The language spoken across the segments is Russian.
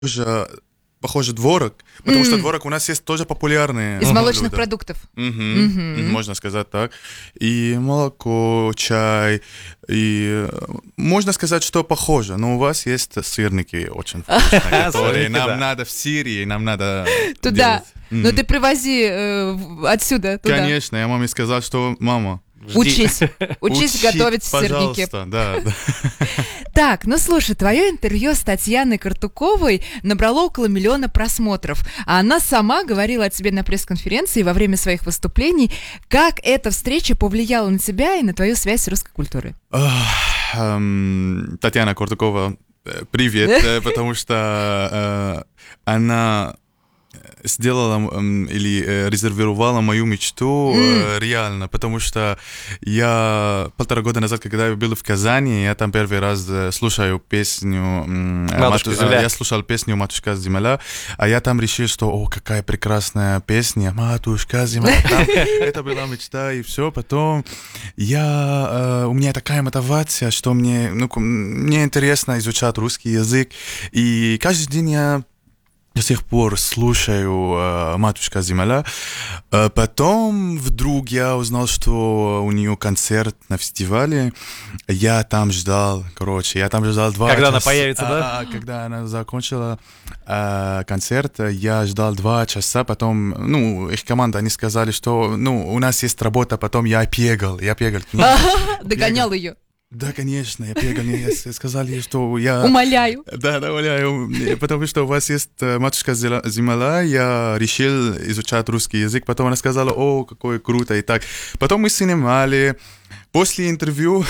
Тоже похоже творог, потому что творог у нас есть тоже популярные Из молочных блюда. продуктов. Можно сказать так. И молоко, чай, и можно сказать, что похоже, но у вас есть сырники очень вкусные, которые нам надо в Сирии, нам надо Туда. делать. Но ты привози отсюда туда. Конечно, я маме сказал, что мама, Учись готовить сырники. пожалуйста, да. Так, ну слушай, твое интервью с Татьяной Картуковой набрало около 1 миллиона просмотров, а она сама говорила о тебе на пресс-конференции во время своих выступлений. Как эта встреча повлияла на тебя и на твою связь с русской культурой? Татьяна Картукова, привет, потому что она сделала или резервировала мою мечту реально, потому что я 1,5 года назад, когда я был в Казани, я там первый раз слушаю песню «Матушка земля». Я слушал песню «Матушка земля», а я там решил, что какая прекрасная песня «Матушка земля». Это была мечта, и все. Потом у меня такая мотивация, что мне интересно изучать русский язык, и каждый день я до сих пор слушаю «Матушка земля». Потом вдруг я узнал, что у нее концерт на фестивале. Я там ждал 2 часа. Когда она появится, да? Когда она закончила концерт, я ждал 2 часа. Потом, их команда, они сказали, что у нас есть работа. Потом я бегал к ней. Догонял ее. Да, конечно, я бегал, мне сказали, что я... Умоляю. Да, умоляю, потому что у вас есть «Матушка земля», я решил изучать русский язык, потом она сказала, какое круто, и так. Потом мы снимали. После интервью,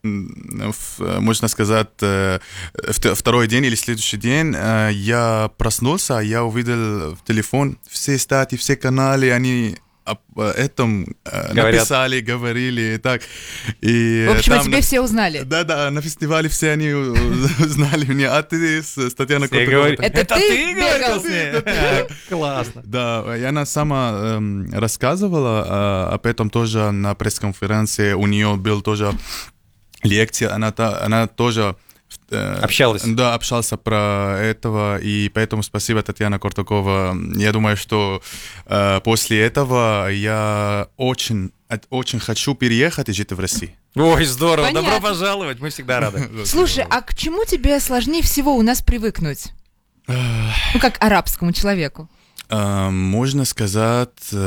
можно сказать, второй день или следующий день, я проснулся, я увидел в телефон все статьи, все каналы, они об этом написали, говорили и так. И в общем, о тебе все узнали. Да, на фестивале все они узнали меня. А ты с Татьяной Картуковой. Это ты говорил с ней? Классно. Да, и она сама рассказывала об этом тоже на пресс-конференции. У нее был тоже лекция, она тоже общалась. Да, общался про этого, и поэтому спасибо, Татьяна Картукова. Я думаю, что после этого я очень хочу переехать и жить в России. Ой, здорово, Понятно. Добро пожаловать, мы всегда рады. Слушай, а к чему тебе сложнее всего у нас привыкнуть? Как арабскому человеку. Можно сказать,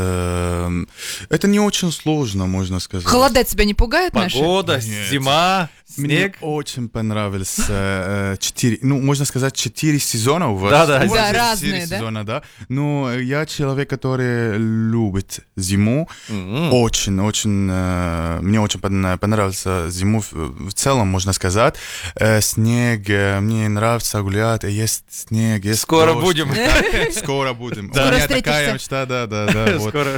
это не очень сложно, можно сказать. Холода тебя не пугают наши? Погода, Нет. зима, Мне снег. очень понравились 4 сезона у вас. Да, У вас есть разные, 4 да? сезона, да. Но я человек, который любит зиму. Очень, мне очень понравился зиму в целом, можно сказать. Снег, мне нравится гулять, есть снег, есть Скоро дождь. будем. Скоро будем. Скоро У меня встретишься. такая мечта, да. Вот. Скоро.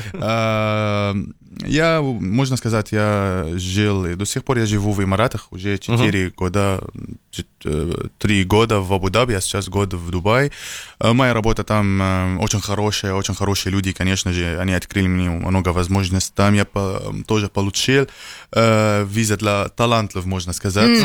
Можно сказать, я жил, и до сих пор я живу в Эмиратах уже 4 года, 3 года в Абу-Даби, а сейчас год в Дубае. Моя работа там очень хорошие люди, конечно же, они открыли мне много возможностей. Там я тоже получил визу для талантов, можно сказать.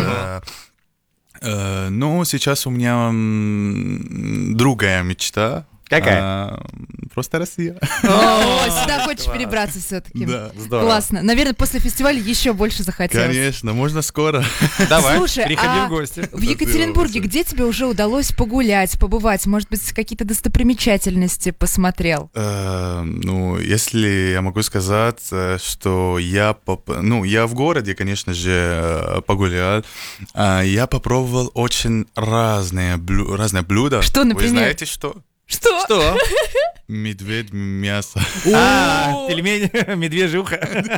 Но сейчас у меня другая мечта. Какая? Просто Россия. О, сюда хочешь перебраться все-таки. Да. Здорово. Классно. Наверное, после фестиваля еще больше захотелось. Конечно, можно скоро. Давай, Слушай, приходи а в гости. в Екатеринбурге где тебе уже удалось погулять, побывать? Может быть, какие-то достопримечательности посмотрел? Если я могу сказать, что я в городе, конечно же, погулял. Я попробовал очень разные блюда. Что, например? Вы знаете, что? Что? Медведь, мясо. Пельмени, медвежье ухо.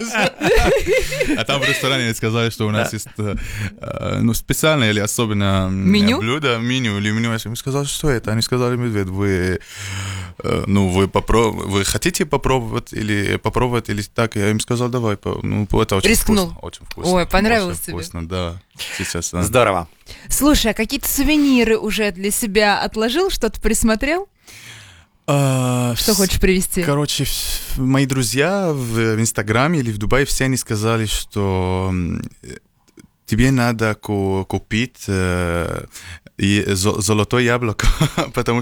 А там в ресторане сказали, что у нас есть специальное или особенное Меню? блюдо, меню. Я им сказал, что это? Они сказали, медведь, вы хотите попробовать или так? Я им сказал, давай. Это очень Рискнул. вкусно. Очень вкусно. Ой, понравилось Очень тебе? вкусно, да. Сейчас, да. Здорово. Слушай, а какие-то сувениры уже для себя отложил? Что-то присмотрел? Что хочешь привезти? Короче, мои друзья в Инстаграме или в Дубае, все они сказали, что тебе надо купить золотое яблоко, потому